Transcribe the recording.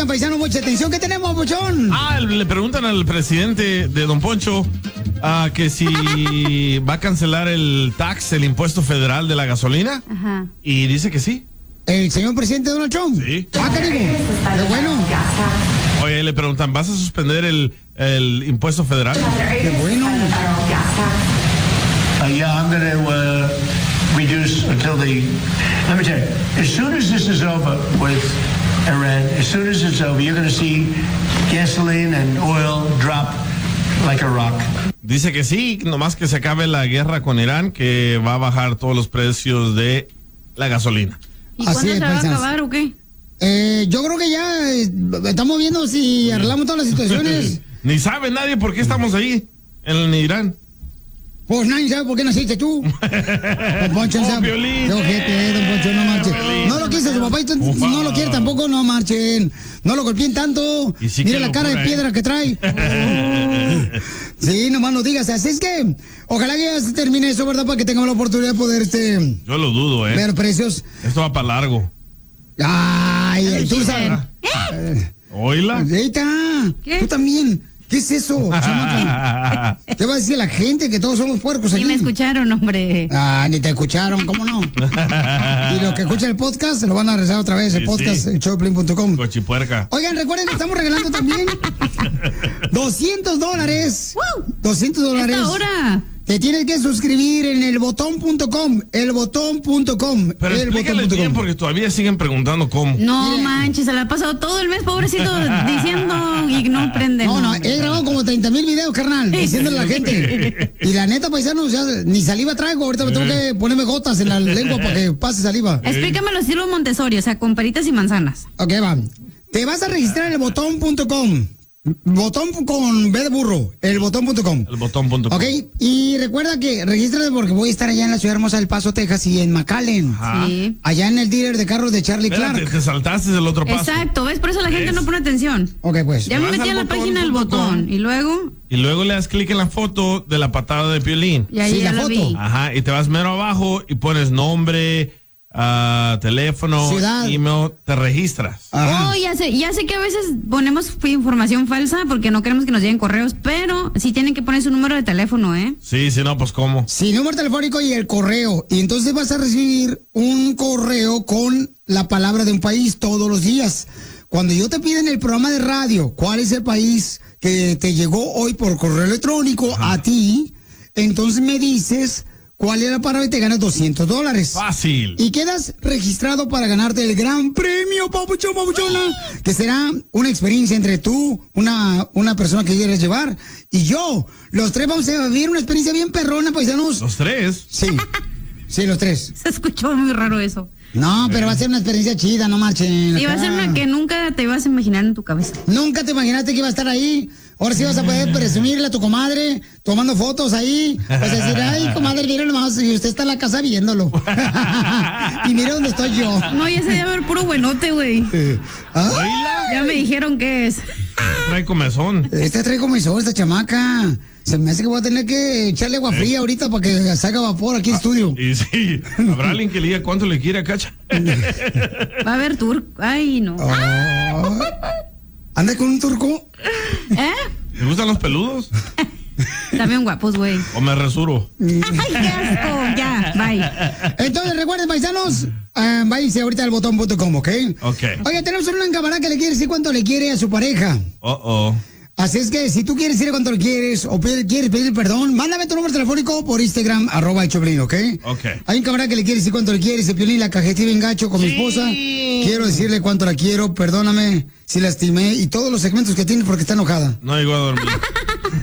Oigan, paisano, mucha atención. ¿Qué tenemos, Pochón? Le preguntan al presidente de Don Poncho que si va a cancelar el impuesto federal de la gasolina. Ajá. Y dice que sí. ¿El señor presidente Donald Trump? Sí. ¿Qué digo? Qué bueno. Oye, le preguntan, ¿vas a suspender el impuesto federal? Qué bueno. Yeah, I'm going to reduce until let me tell you, as soon as this is over with Iran, as soon as it's over, you're going to see gasoline and oil drop like a rock. Dice que sí, nomás que se acabe la guerra con Irán, que va a bajar todos los precios de la gasolina. ¿Y cuándo se va a acabar o qué? Yo creo que ya estamos viendo si arreglamos todas las situaciones. Ni sabe nadie por qué estamos ahí, en Irán. Pues nadie sabe por qué naciste tú. Don Poncho no sabe. Piolín. Don Poncho, no marchen. No lo quiso su papá y no lo quiere tampoco, no marchen. No lo golpeen tanto. Sí, mira la cara de piedra que trae. Sí, nomás no digas. Así es que ojalá que ya se termine eso, ¿verdad? Para que tengamos la oportunidad de poder Yo lo dudo, ver precios. Esto va para largo. Ay, tú sabes. ¿Oíla? Eita, tú también. ¿Qué es eso, chamaca? ¿Qué va a decir la gente? Que todos somos puercos aquí. Ni me escucharon, hombre. Ni te escucharon, ¿cómo no? Y los que escuchan el podcast se lo van a rezar otra vez, el podcast, el showplane.com. Cochipuerca. Oigan, recuerden que estamos regalando también $200. $200. ¡Esta hora! Te tienes que suscribir en elbotón.com. Elbotón.com. Pero explícales bien porque todavía siguen preguntando cómo. No manches, se la ha pasado todo el mes, pobrecito, diciendo y no prende. No, he grabado como 30,000 videos, carnal, diciéndole a la gente. Y la neta, paisano, ya ni saliva traigo. Ahorita me tengo que ponerme gotas en la lengua para que pase saliva. Explícame los estilo Montessori, o sea, con peritas y manzanas. Ok, va. Te vas a registrar en elbotón.com. Botón con B de burro, elbotón.com. Elbotón.com. Ok, y recuerda que regístrate porque voy a estar allá en la ciudad hermosa del Paso, Texas y en McAllen. Sí. Allá en el dealer de carros de Charlie Clark. Te saltaste del otro paso. Exacto, ¿ves? Por eso la gente no pone atención. Ok, pues. Ya me metí a la página del botón y luego... Y luego le das clic en la foto de la patada de Piolín. Y ahí sí, ya la la foto. vi. Ajá, y te vas mero abajo y pones nombre, teléfono, ciudad, email, te registras. Ajá. Oh, ya sé que a veces ponemos información falsa porque no queremos que nos lleguen correos, pero sí tienen que poner su número de teléfono, ¿eh? Sí, si no, pues ¿cómo? Sí, número telefónico y el correo. Y entonces vas a recibir un correo con la palabra de un país todos los días. Cuando yo te pida en el programa de radio cuál es el país que te llegó hoy por correo electrónico a ti, entonces me dices cuál es la palabra y te ganas $200. Fácil. Y quedas registrado para ganarte el gran premio, papuchona, que será una experiencia entre tú, una persona que quieres llevar, y yo. Los tres vamos a vivir una experiencia bien perrona, paisanos. ¿Los tres? Sí, los tres. Se escuchó muy raro eso. No, pero va a ser una experiencia chida, no marchen. Y va a ser una que nunca te ibas a imaginar en tu cabeza. Nunca te imaginaste que iba a estar ahí. Ahora sí vas a poder presumirle a tu comadre, tomando fotos ahí. Vas a decir, ay, comadre, mira nomás, y usted está en la casa viéndolo. Y mira dónde estoy yo. No, ya se debe ver puro buenote, güey. ¿Ah? Ya me dijeron qué es. Trae comezón. Esta trae comezón, esta chamaca. Se me hace que voy a tener que echarle agua fría ahorita para que salga vapor aquí en estudio. Y sí, ¿habrá alguien que le diga cuánto le quiere a Cacha? Va a haber tour. Ay, no. ¿Anda con un turco? ¿Te gustan los peludos? También guapos, güey. ¿O me resuro? ¡Ay, qué asco! Ya, bye. Entonces, recuerden, paisanos, váyanse ahorita al botón.com, ¿ok? Ok. Oye, tenemos una camarada que le quiere decir cuánto le quiere a su pareja. Así es que si tú quieres decir cuánto le quieres o quieres pedir perdón, mándame tu número telefónico por Instagram, @Choplin, ¿ok? Ok. Hay un camarada que le quiere decir cuánto le quiere, dice Piolín, la cajetilla en gacho con mi esposa. Quiero decirle cuánto la quiero, perdóname si lastimé y todos los segmentos que tiene porque está enojada. No llegó a dormir.